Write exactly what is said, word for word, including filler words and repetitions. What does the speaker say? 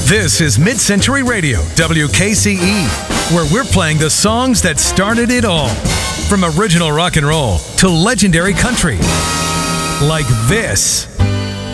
This is Mid-Century Radio, W K C E, where we're playing the songs that started it all. From original rock and roll to legendary country. Like this.